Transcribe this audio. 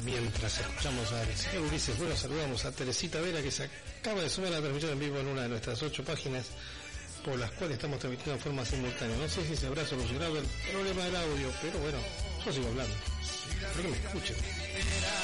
mientras escuchamos al señor Ulises. Bueno, saludamos a Teresita Vera, que se acaba de sumar a la transmisión en vivo en una de nuestras 8 páginas por las cuales estamos transmitiendo en forma simultánea. No sé si se habrá solucionado el problema del audio, pero bueno, yo sigo hablando. Espero que me escuchen.